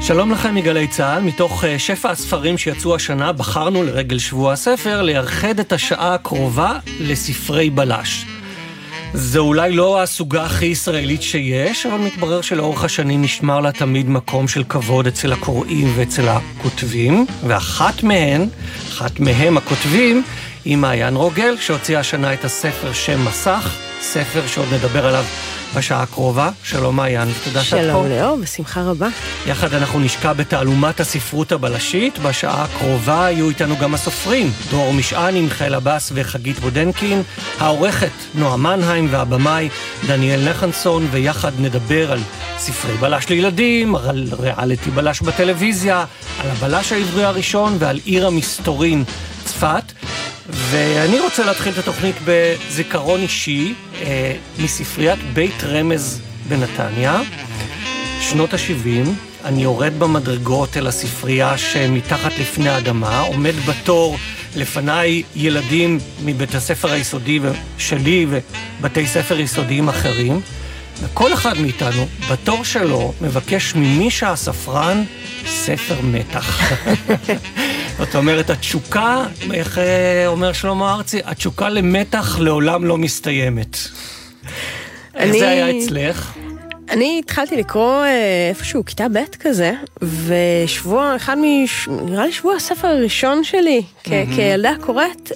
שלום לכם מגלי צהל, מתוך שפע הספרים שיצאו השנה בחרנו לרגל שבוע הספר לייחד את השעה הקרובה לספרי בלש. זה אולי לא הסוגה הכי ישראלית שיש, אבל מתברר שלאורך השנים נשמר לה תמיד מקום של כבוד אצל הקוראים ואצל הכותבים, ואחת מהם הכותבים היא מעיין רוגל, שהוציאה השנה את הספר שם מסך, ספר שעוד נדבר עליו בשעה הקרובה. שלום מעיין, תודה שאת פה. שלום לאור, בשמחה רבה. יחד אנחנו נשקע בתעלומת הספרות הבלשית. בשעה הקרובה יהיו איתנו גם הסופרים, דרור משעני, מיכאל אבס וחגית בודנקין, העורכת נועה מנהיים והבמאי דניאל נחנסון, ויחד נדבר על ספרי בלש לילדים, על ריאליטי בלש בטלוויזיה, על הבלש העברי הראשון ועל עיר המסתורין צפת. ואני רוצה להתחיל את התוכנית בזיכרון אישי מספריית בית רמז בנתניה, שנות ה-70. אני יורד במדרגות אל הספרייה שמתחת לפני האדמה, עומד בתור לפניי ילדים מבית הספר היסודי שלי ובתי ספר יסודיים אחרים, וכל אחד מאיתנו בתור שלו מבקש ממישה הספרן ספר מתח. זאת אומרת, התשוקה, איך אומר שלמה ארצי, התשוקה למתח לעולם לא מסתיימת. איך זה היה אצלך? אני התחלתי לקרוא איפשהו כיתה ב' כזה, ושבוע, נראה לי שבוע הספר הראשון שלי, כילדה קוראת,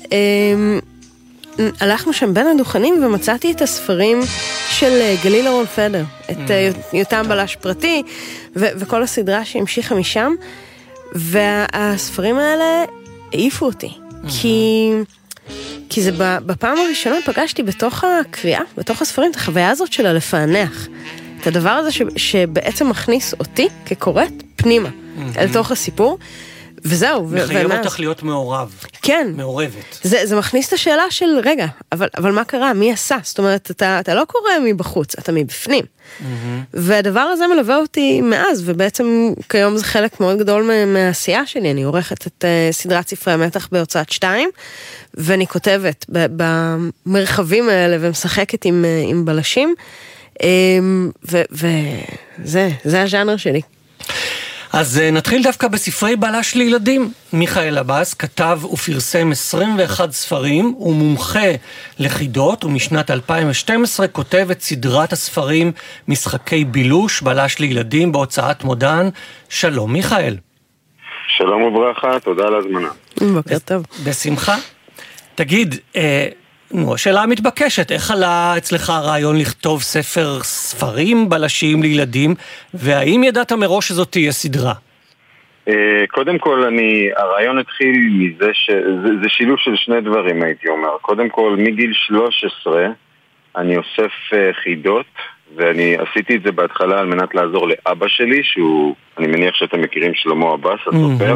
הלכנו שם בין הדוכנים ומצאתי את הספרים של גליל אהרון פדר, את יותם בלש פרטי, וכל הסדרה שהמשיכה משם, והספרים האלה העיפו אותי, כי זה בפעם הראשונה פגשתי בתוך הקריאה, בתוך הספרים, את החוויה הזאת שלה לפענח, את הדבר הזה שבעצם מכניס אותי כקוראת פנימה, אל תוך הסיפור, וזהו. מחייב אותך להיות מעורב. כן. מעורבת. זה מכניס את השאלה של, רגע, אבל מה קרה? מי עשה? זאת אומרת, אתה לא קורא מבחוץ, אתה מבפנים. והדבר הזה מלווה אותי מאז, ובעצם כיום זה חלק מאוד גדול מהעשייה שלי. אני עורכת את סדרת ספרי המתח בהוצאת 2, ואני כותבת במרחבים האלה, ומשחקת עם בלשים, וזה הז'אנר שלי. אז נתחיל דווקא בספרי בלש לילדים. מיכאל אבס כתב ופרסם 21 ספרים, הוא מומחה לחידות, ומשנת 2012 כותב את סדרת הספרים משחקי בילוש, בלש לילדים בהוצאת מודן. שלום מיכאל. שלום וברכה, תודה על הזמנה. בוקר טוב. בשמחה. תגיד, השאלה המתבקשת, איך עלה אצלך הרעיון לכתוב ספרים בלשיים לילדים, והאם ידעת מראש שזאת תהיה סדרה? קודם כל, הרעיון התחיל מזה שזה שילוב של שני דברים, הייתי אומר. קודם כל, מגיל 13 אני אוסף חידות, ואני עשיתי את זה בהתחלה על מנת לעזור לאבא שלי, שהוא, אני מניח שאתם מכירים, שלמה אבס, הסופר.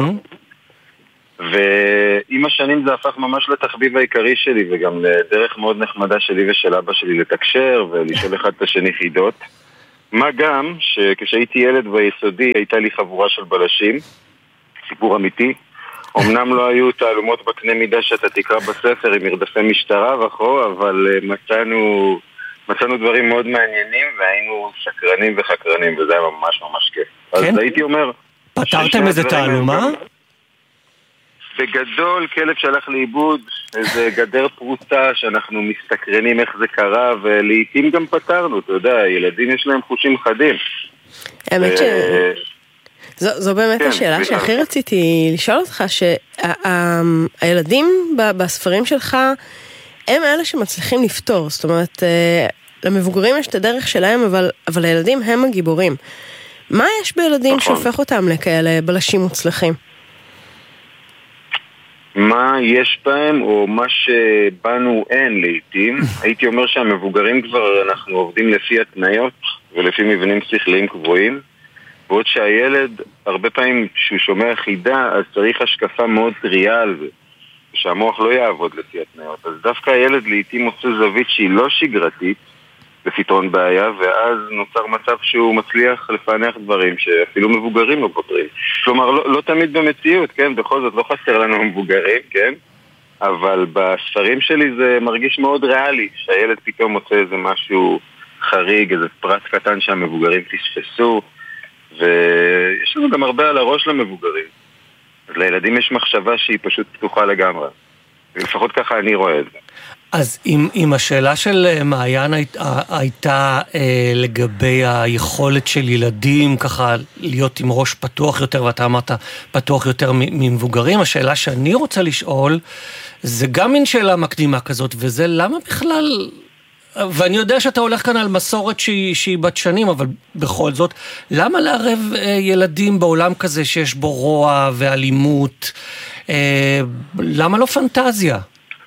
ועם השנים זה הפך ממש לתחביב העיקרי שלי, וגם לדרך מאוד נחמדה שלי ושל אבא שלי לתקשר ולשאול אחד את השני חידות. מה גם שכשהייתי ילד ביסודי הייתה לי חבורה של בלשים, סיפור אמיתי. אמנם לא היו תעלומות בקנה מידה שאתה תקרא בספר עם מרדפי משטרה וכו', אבל מצאנו דברים מאוד מעניינים, והיינו שקרנים וחקרנים, וזה היה ממש ממש כיף. כן? אז הייתי אומר... פתרתם איזה תעלומה? בגדול, כלב שהלך לאיבוד, איזה גדר פרוצה שאנחנו מסתקרנים איך זה קרה, ולעיתים גם פתרנו, אתה יודע, ילדים יש להם חושים חדים. האמת זו באמת השאלה שהכי רציתי לשאול אותך, שהילדים בספרים שלך, הם אלה שמצליחים לפתור, זאת אומרת, למבוגרים יש את הדרך שלהם, אבל הילדים הם הגיבורים. מה יש בילדים שהופך אותם לכאלה בלשים מוצלחים? מה יש בהם, או מה שבנו אין לעתים. הייתי אומר שהמבוגרים כבר אנחנו עובדים לפי התניות ולפי מבנים שכליים קבועים, ועוד שהילד הרבה פעמים כשהוא שומע חידה אז צריך השקפה מאוד טריה על זה, שהמוח לא יעבוד לפי התניות. אז דווקא הילד לעתים עושה זווית שהיא לא שגרתית בפתרון בעיה, ואז נוצר מצב שהוא מצליח לפענח דברים שאפילו מבוגרים לא פותרים. כלומר, לא תמיד במציאות, כן? בכל זאת לא חסר לנו מבוגרים, כן? אבל בספרים שלי זה מרגיש מאוד ריאלי, שהילד פתאום מוצא איזה משהו חריג, איזה פרט קטן שהמבוגרים תשפסו, ויש לנו גם הרבה על הראש למבוגרים. אז לילדים יש מחשבה שהיא פשוט פתוחה לגמרי. ולפחות ככה אני רואה את זה. אז אם השאלה של מעיין הייתה לגבי היכולת של ילדים ככה להיות עם ראש פתוח יותר, ואתה אמרת פתוח יותר ממבוגרים, השאלה שאני רוצה לשאול, זה גם מין שאלה מקדימה כזאת, וזה למה בכלל, ואני יודע שאתה הולך כאן על מסורת שהיא בת שנים, אבל בכל זאת, למה לערב ילדים בעולם כזה שיש בו רוע ואלימות? למה לא פנטזיה?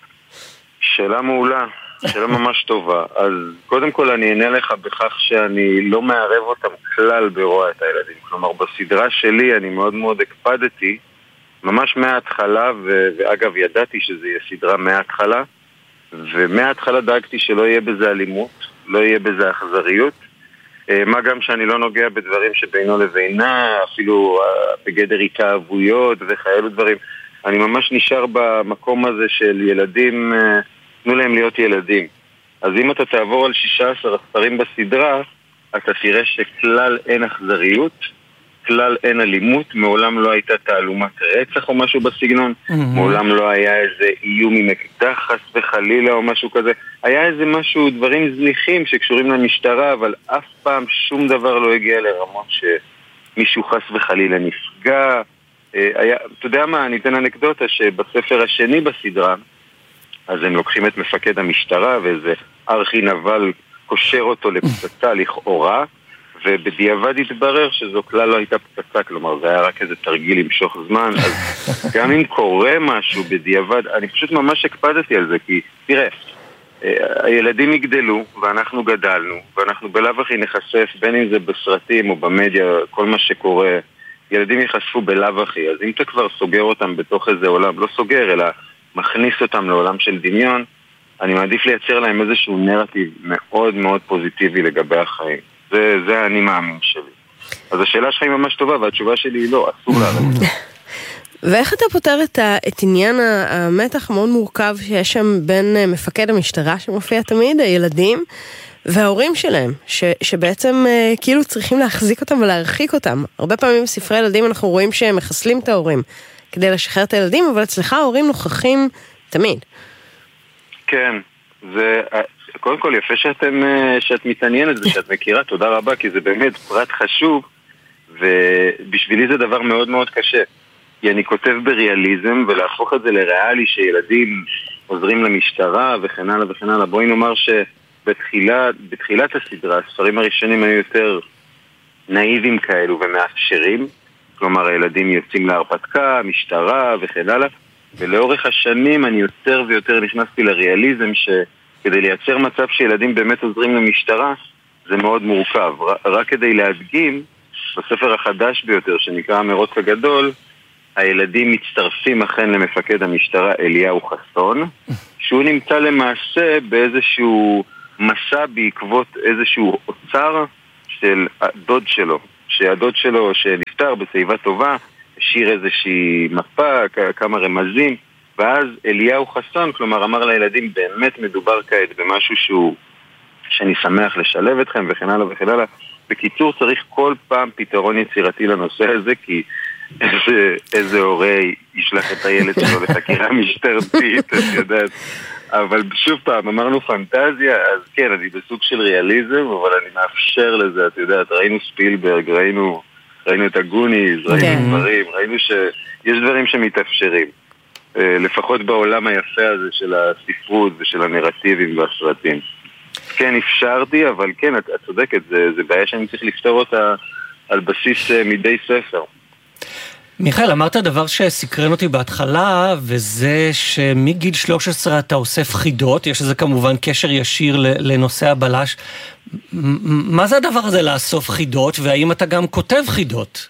שאלה מעולה, שאלה ממש טובה. אז קודם כל אני אענה לך בכך שאני לא מערב אותם כלל ברוע את הילדים. כלומר, בסדרה שלי אני מאוד מאוד הקפדתי, ממש מההתחלה, ואגב ידעתי שזה יהיה סדרה מההתחלה, ומההתחלה דאגתי שלא יהיה בזה אלימות, לא יהיה בזה אכזריות, מה גם שאני לא נוגע בדברים שבינו לבינה, אפילו בגדר התאהבויות וכאלו דברים. אני ממש נשאר במקום הזה של ילדים, תנו להם להיות ילדים. אז אם אתה תעבור על 16 הספרים בסדרה, אתה תראה שכלל אין אכזריות, כלל אין אלימות, מעולם לא הייתה תעלומת רצח או משהו בסגנון, מעולם לא היה איזה איום עם אקדח חס וחלילה או משהו כזה, היה איזה משהו, דברים זניחים שקשורים למשטרה, אבל אף פעם שום דבר לא הגיע לרמות שמישהו חס וחלילה נפגע. אתה יודע מה, אני אתן אנקדוטה שבספר השני בסדרה, אז הם לוקחים את מפקד המשטרה ואיזה ארכי נבל קושר אותו לפצצה לכאורה, ובדיעבד התברר שזו כלל לא הייתה פצצה, כלומר זה היה רק איזה תרגיל למשוך זמן. אז גם אם קורה משהו בדיעבד, אני פשוט ממש הקפדתי על זה, כי תראה, הילדים יגדלו ואנחנו גדלנו, ואנחנו בלאו הכי נחשף, בין אם זה בסרטים או במדיה, כל מה שקורה, ילדים יחשפו בלאו הכי. אז אם אתה כבר סוגר אותם בתוך איזה עולם, לא סוגר אלא מכניס אותם לעולם של דמיון, אני מעדיף לייצר להם איזשהו נרטיב מאוד מאוד פוזיטיבי לגבי החיים. זה אני מאמין שלי. אז השאלה שלך היא ממש טובה, והתשובה שלי היא לא, אסור להראות. ואיך אתה פותר את עניין המתח המאוד מורכב שיש שם בין מפקד המשטרה שמופיע תמיד, הילדים, וההורים שלהם, שבעצם כאילו צריכים להחזיק אותם ולהרחיק אותם. הרבה פעמים בספרי ילדים אנחנו רואים שהם מחסלים את ההורים כדי לשחרר את הילדים, אבל אצלך ההורים נוכחים תמיד. כן, זה קודם כל יפה שאת מתעניינת ושאת מכירה, תודה רבה, כי זה באמת פרט חשוב, ובשבילי זה דבר מאוד מאוד קשה. כי אני כותב בריאליזם, ולהפוך את זה לריאלי שילדים עוזרים למשטרה וכן הלאה וכן הלאה. בואי נאמר שבתחילת הסדרה, הספרים הראשונים היו יותר נאיבים כאלו ומאפשרים, כלומר הילדים יוצאים להרפתקה, משטרה וכן הלאה, ולאורך השנים אני יותר ויותר נכנסתי לריאליזם שכדי לייצר מצב שילדים באמת עוזרים למשטרה זה מאוד מורכב. רק כדי להדגים, בספר החדש ביותר שנקרא המרוץ הגדול, הילדים מצטרפים אכן למפקד המשטרה אליהו חסון, שהוא נמצא למעשה באיזשהו מסע בעקבות איזשהו אוצר של הדוד שלו, שהדוד שלו שנפטר בשיבה טובה, השאיר איזושהי מפה, כמה רמזים, ואז אליהו חסון, כלומר אמר לילדים, באמת מדובר כעת במשהו שאני שמח לשלב אתכם וכן הלאה וכן הלאה. בקיצור, צריך כל פעם פתרון יצירתי לנושא הזה, כי איזה הורה ישלח את הילד שלו לחקירה משטרתית, את יודעת. אבל שוב פעם, אמרנו פנטזיה, אז כן, אני בסוג של ריאליזם, אבל אני מאפשר לזה, את יודעת, ראינו ספילברג, ראינו את הגוניז, ראינו דברים, ראינו שיש דברים שמתאפשרים. לפחות בעולם היפה הזה של הספרות ושל הנרטיבים והסרטים. כן, אפשרתי, אבל כן, את צודקת, זה בעיה שאני צריך לפתור אותה על בסיס מדי ספר. מיכאל, אמרת דבר שסקרן אותי בהתחלה, וזה שמגיל 13 אתה אוסף חידות, יש לזה כמובן קשר ישיר לנושא הבלש. מה זה הדבר הזה לאסוף חידות, והאם אתה גם כותב חידות?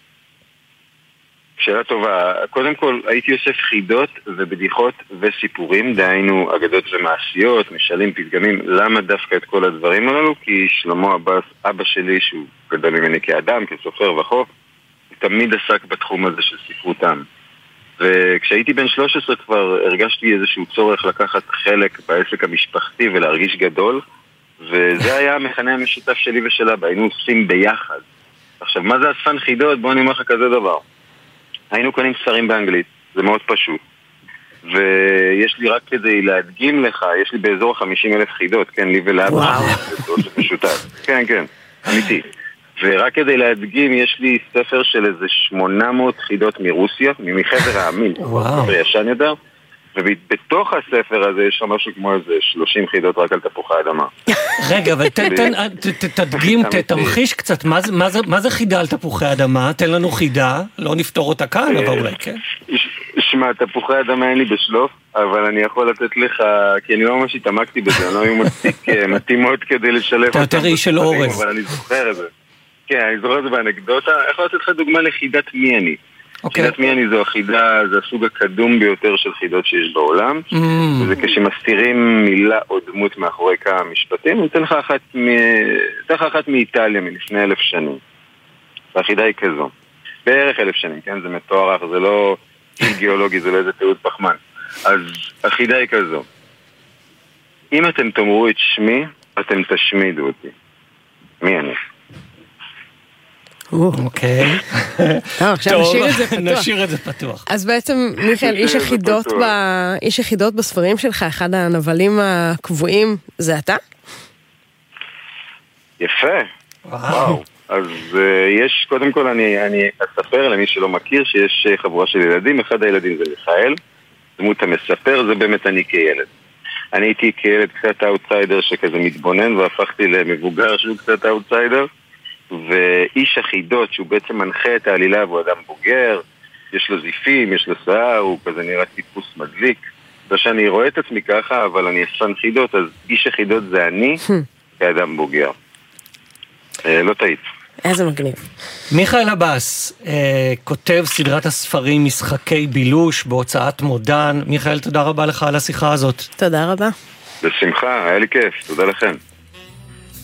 שאלה טובה. קודם כל, הייתי אוסף חידות ובדיחות וסיפורים, דהיינו אגדות ומעשיות, משלים, פתגמים. למה דווקא את כל הדברים הללו? כי שלמה עבאס, אבא שלי, שהוא גדל ממני כאדם, כסופר וחוף, תמיד עסק בתחום הזה של ספרות עם. וכשהייתי בן 13 כבר הרגשתי איזשהו צורך לקחת חלק בעסק המשפחתי ולהרגיש גדול, וזה היה המכנה המשותף שלי ושלה, והיינו עושים ביחד. עכשיו, מה זה אספן חידות? בוא אני אומר לך כזה דבר. היינו קונים ספרים באנגלית, זה מאוד פשוט. ויש לי רק כדי להדגים לך, יש לי באזור 50,000 חידות, כן, לי ולאבא. כן, כן, אמיתי. ורק כדי להדגים, יש לי ספר של איזה 800 חידות מרוסיה, מחבר העמים, ספר ישן יותר, ובתוך הספר הזה יש שם משהו כמו איזה 30 חידות רק על תפוחי אדמה. רגע, אבל תדגים, תמחיש קצת, מה זה חידה על תפוחי אדמה? תן לנו חידה, לא נפתור אותה כאן, אבל אולי כן. שמע, תפוחי אדמה אין לי בשלוף, אבל אני יכול לתת לך, כי אני לא ממש התעמקתי בזה, אני לא היו מספיק מתאימות כדי לשלב אותם. אתה יותר איש של אורז. אבל אני זוכר את זה. כן, אני זוכר את זה באנקדוטה. יכול לתת לך דוגמה לחידת מי אני. חידת מי אני זו החידה, זה הסוג הקדום ביותר של חידות שיש בעולם. וזה כשמסתירים מילה או דמות מאחורי כמה משפטים. אני אתן לך אחת מאיטליה מלפני 1,000 שנים. והחידה היא כזו. בערך 1,000 שנים, כן? זה מתוארך, זה לא גיאולוגי, זה לא איזה תיעוד פחמן. אז החידה היא כזו. אם אתם תאמרו את שמי, אתם תשמידו אותי. מי אני? אוקיי. עכשיו נשאיר את זה פתוח. נשאיר את זה פתוח. אז בעצם, מיכאל, איש יחידות בספרים שלך, אחד הנבלים הקבועים, זה אתה? יפה. וואו. אז יש, קודם כל אני אספר למי שלא מכיר שיש חבורה של ילדים, אחד הילדים זה מיכאל, דמות המספר, זה באמת אני כילד. אני הייתי כילד קצת אאוטסיידר שכזה מתבונן, והפכתי למבוגר שהוא קצת אאוטסיידר, ואיש החידות שהוא בעצם מנחה את העלילה והוא אדם בוגר, יש לו זיפים, יש לו שיער, הוא כזה נראה טיפוס מדליק. לא שאני רואה את עצמי ככה, אבל אני אספן חידות, אז איש החידות זה אני כאדם בוגר. לא טעית. איזה מגניב. מיכאל עבאס, כותב סדרת הספרים משחקי בילוש בהוצאת מודן. מיכאל, תודה רבה לך על השיחה הזאת. תודה רבה. בשמחה, היה לי כיף, תודה לכם.